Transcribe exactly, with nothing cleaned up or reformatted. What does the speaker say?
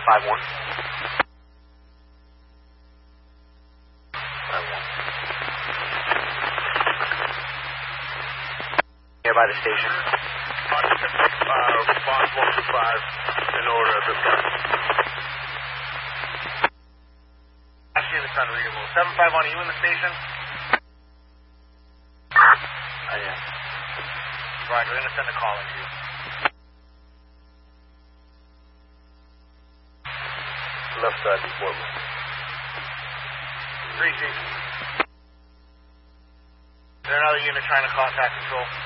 five one. Nearby the station. Uh, response one two five in order of this guy. Actually, it's unreadable. seven five one, are you in the station? I am. Roger, we're going to send a call into you. Left side report. Three, Chief. Is there another unit trying to contact control?